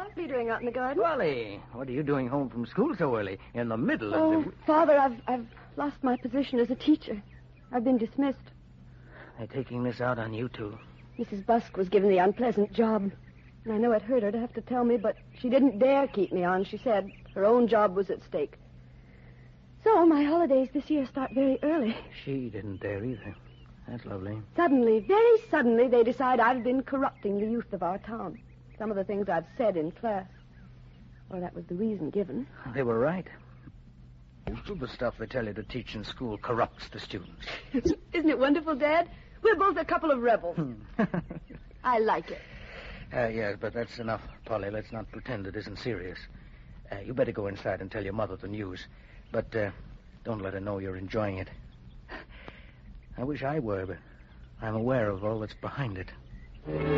What are you doing out in the garden? Polly, what are you doing home from school so early? In the middle of the... Father, I've lost my position as a teacher. I've been dismissed. They're taking this out on you, too. Mrs. Busk was given the unpleasant job. And I know it hurt her to have to tell me, but she didn't dare keep me on. She said her own job was at stake. So my holidays this year start very early. She didn't dare either. That's lovely. Suddenly, very suddenly, they decide I've been corrupting the youth of our town. Some of the things I've said in class. Well, that was the reason given. They were right. Most of the stuff they tell you to teach in school corrupts the students. Isn't it wonderful, Dad? We're both a couple of rebels. I like it. Yes, but that's enough, Polly. Let's not pretend it isn't serious. You better go inside and tell your mother the news. But don't let her know you're enjoying it. I wish I were, but I'm aware of all that's behind it.